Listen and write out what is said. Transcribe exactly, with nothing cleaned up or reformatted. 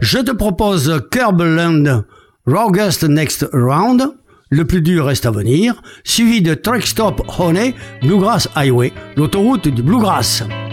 Je te propose Curbland, August Next Round, le plus dur reste à venir, suivi de Truck Stop Honey, Bluegrass Highway, l'autoroute du Bluegrass.